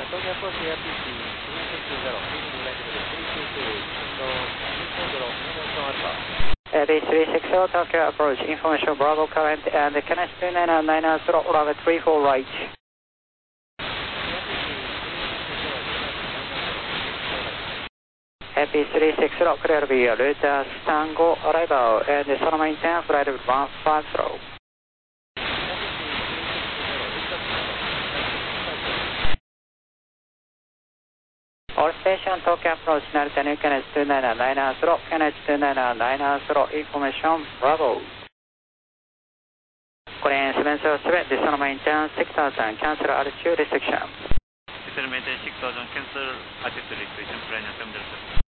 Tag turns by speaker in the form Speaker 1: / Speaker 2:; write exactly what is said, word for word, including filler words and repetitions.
Speaker 1: Tokyo Approach Air P C three six zero, leaving right to three two two, control three four zero, information Alpha.
Speaker 2: A B three six zero Tokyo Approach, information Bravo current and K N two nine nine nine zero, runway three four right. A P three six zero, clear via route Tango arrival and Sonoma intent flight one five zero. All station Tokyo Approach, Narita New K N two nine nine nine zero, K N two nine nine nine zero, information Bravo. Korean seven zero seven, this Sonoma intent six thousand, cancel altitude restriction.
Speaker 3: Maintain six thousand, cancel altitude restriction, plan assembly.